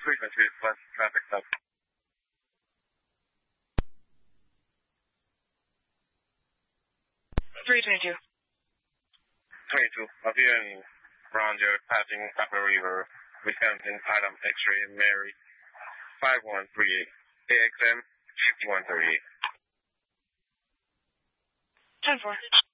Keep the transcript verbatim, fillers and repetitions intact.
frequency plus traffic stop. three twenty-two. twenty-two. Appearing around your passing Upper River, Wisconsin, Adam X-ray, Mary, five one three eight, A X M fifty-one thirty-eight. ten four.